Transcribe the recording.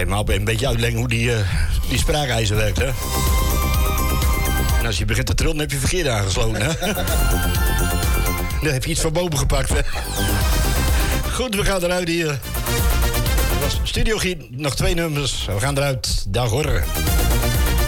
even maar een beetje uitleggen hoe die spraakijzer werkt, hè. En als je begint te trillen, heb je verkeerd aangesloten, hè. Dan heb je iets van boven gepakt, hè. Goed, we gaan eruit hier. Dat was Studio Giet, nog 2 nummers. We gaan eruit. Dag hoor.